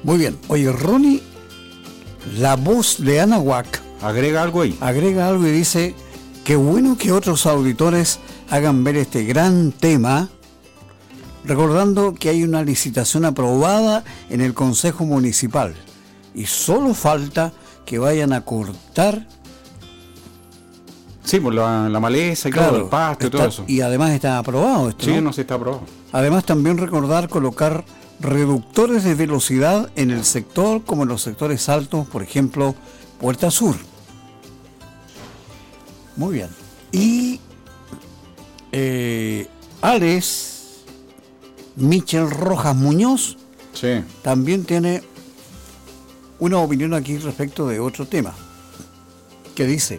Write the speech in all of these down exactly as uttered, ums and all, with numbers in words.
Muy bien. Oye, Ronnie, la voz de Anahuac, agrega algo ahí. Agrega algo y dice: qué bueno que otros auditores hagan ver este gran tema, recordando que hay una licitación aprobada en el Consejo Municipal y solo falta que vayan a cortar. Sí, por la, la maleza y claro, todo, el pasto está, y todo eso. Y además está aprobado esto, Sí, ¿no? no, sí está aprobado. Además también recordar colocar reductores de velocidad en el sector, como en los sectores altos, por ejemplo, Puerta Sur. Muy bien. Y eh, Alex Michel Rojas Muñoz sí. también tiene una opinión aquí respecto de otro tema, que dice: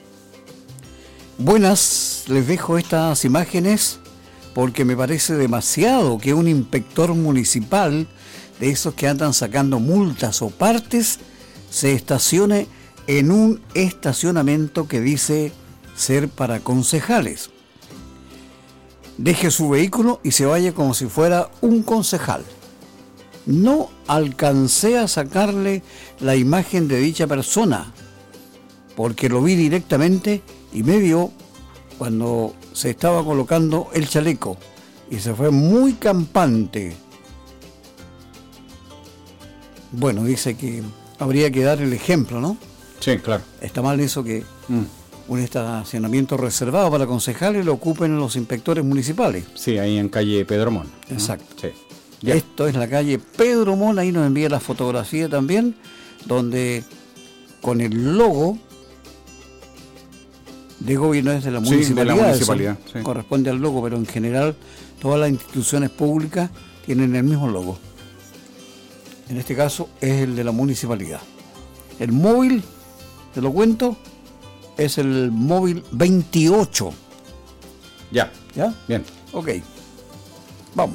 buenas, les dejo estas imágenes porque me parece demasiado que un inspector municipal, de esos que andan sacando multas o partes, se estacione en un estacionamiento que dice ser para concejales. Deje su vehículo y se vaya como si fuera un concejal. No alcancé a sacarle la imagen de dicha persona, porque lo vi directamente y me vio cuando se estaba colocando el chaleco y se fue muy campante. Bueno, dice que habría que dar el ejemplo, ¿no? Sí, claro. Está mal eso que mm. un estacionamiento reservado para concejales lo ocupen los inspectores municipales. Sí, ahí en calle Pedro Mon. Exacto. Sí. Ya. Esto es la calle Pedro Mon, ahí nos envía la fotografía también, donde con el logo de gobierno es de la municipalidad, sí, de la municipalidad eso, sí. corresponde al logo, pero en general todas las instituciones públicas tienen el mismo logo. En este caso es el de la municipalidad. El móvil, te lo cuento, es el móvil veintiocho. Ya. ¿Ya? Bien. Ok. Vamos.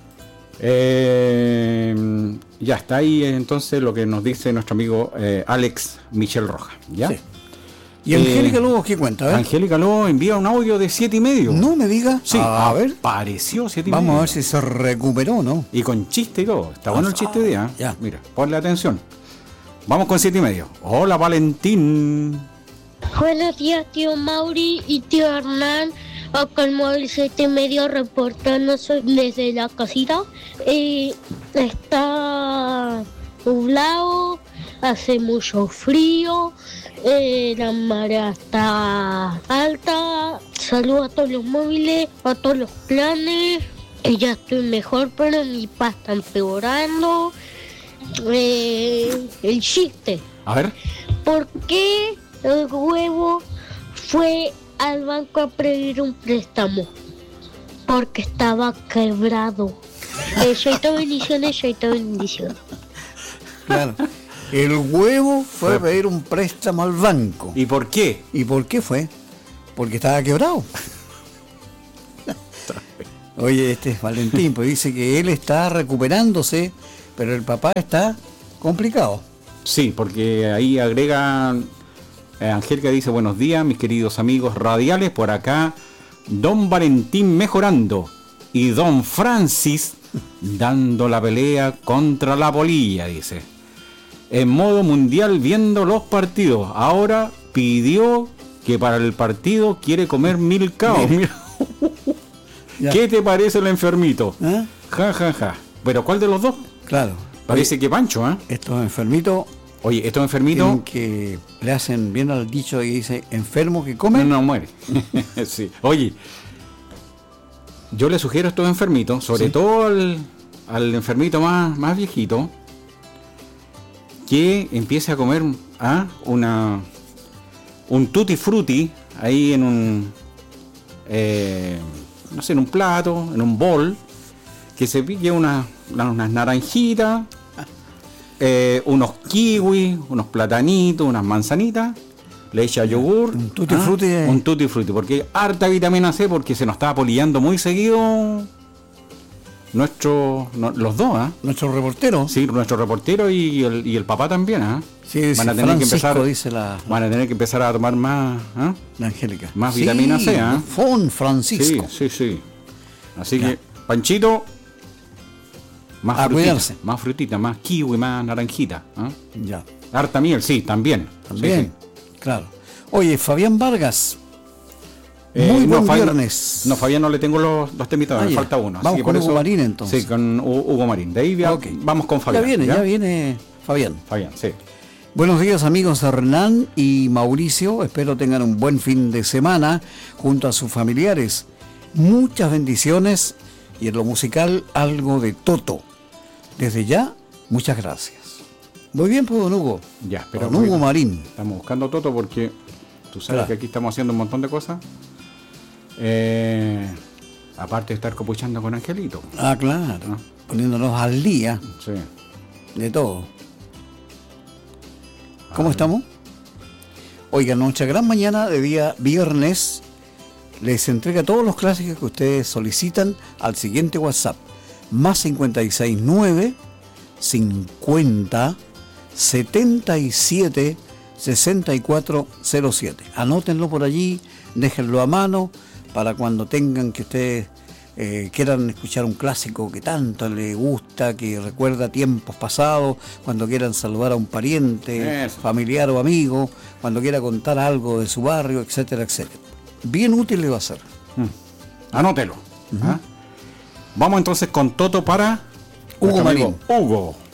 Eh, ya está ahí entonces lo que nos dice nuestro amigo eh, Alex Michel Rojas. ¿Ya? Sí. ¿Y eh, Angélica Lobos qué cuenta? A ver. Angélica Lobos envía un audio de siete y medio. No me diga. Sí, a, a ver. Apareció siete y Vamos medio. a ver si se recuperó, ¿no? Y con chiste y todo. Está bueno el chiste de día. Ya. Mira, ponle atención. Vamos con siete y medio. Hola, Valentín. Buenos días, tío Mauri y tío Hernán. Acá el móvil siete y medio reportando desde la casita. Eh, está nublado, hace mucho frío, eh, la marea está alta. Saludos a todos los móviles, a todos los planes. Eh, ya estoy mejor, pero mi paz está empeorando. Eh, el chiste. A ver. ¿Por qué el huevo fue al banco a pedir un préstamo? Porque estaba quebrado. Eh, soy todo bendiciones, soy todo bendiciones. Claro. El huevo fue a pedir un préstamo al banco. ¿Y por qué? ¿Y por qué fue? Porque estaba quebrado. Oye, este es Valentín, pues dice que él está recuperándose, pero el papá está complicado. Sí, porque ahí agrega, eh, Angélica dice: buenos días, mis queridos amigos radiales, por acá don Valentín mejorando y don Francis dando la pelea contra la polilla, dice. En modo mundial viendo los partidos. Ahora pidió que para el partido quiere comer milcao. ¿Qué te parece el enfermito? ¿Eh? Ja, ja, ja. ¿Pero cuál de los dos? Claro. Parece Oye, que Pancho, ¿eh? Estos enfermitos. Oye, estos enfermitos que le hacen bien al dicho y dice: enfermo que come. No, no muere. Sí. Oye, yo le sugiero a estos enfermitos, sobre sí. todo al, al enfermito más, más viejito, que empiece a comer ¿ah? una un tutti frutti ahí en un eh, no sé, en un plato, en un bol, que se pique una, una, unas naranjitas, eh, unos kiwis, unos platanitos, unas manzanitas, le echa yogur, un tutti ¿ah? frutti, eh. un tutti frutti, porque harta vitamina C, porque se nos está apolillando muy seguido nuestro, no, los dos, ¿eh? Nuestro reportero. Sí, nuestro reportero y el, y el papá también, ¿eh? Sí, dice van a tener Francisco, que empezar, dice la, van a tener que empezar a tomar más, ¿eh? La Angélica. Más sí, vitamina C, ¿eh? Fon Francisco. Sí, sí, sí. Así ya. que, Panchito, Más a frutita, cuidarse. más frutita, más kiwi, más naranjita. ¿eh? Ya. Harta miel, sí, también. También, Sí, sí. claro. Oye, Fabián Vargas. Eh, Muy buen no, Fabián, viernes. No, Fabián no le tengo los, los temitas, Ah, me ya. falta uno. Vamos así que con por Hugo eso- Marín, entonces. Sí, con Hu- Hugo Marín. De ahí ya- Ok. vamos con Fabián. Ya viene, ya viene Fabián. Fabián, sí. Buenos días amigos Hernán y Mauricio, espero tengan un buen fin de semana junto a sus familiares. Muchas bendiciones y en lo musical algo de Toto. Desde ya, muchas gracias. Muy bien, pues don Hugo. Ya, pero Don Hugo Marín. Estamos buscando Toto porque tú sabes Claro. que aquí estamos haciendo un montón de cosas. Eh, aparte de estar copuchando con Angelito. Ah, claro. Ah. Poniéndonos al día Sí. de todo. ¿Cómo Ah. estamos? Oigan, nuestra gran mañana de día viernes les entrega todos los clásicos que ustedes solicitan al siguiente WhatsApp. Más cincuenta y seis nueve cincuenta setenta y siete sesenta y cuatro cero siete. Anótenlo por allí, déjenlo a mano para cuando tengan que ustedes eh, quieran escuchar un clásico que tanto les gusta, que recuerda tiempos pasados, cuando quieran saludar a un pariente, Eso. familiar o amigo, cuando quiera contar algo de su barrio, etcétera, etcétera. Bien útil le va a ser. Mm. Anótelo. ¿ah? Vamos entonces con Toto para Hugo nuestro amigo Marín. Hugo.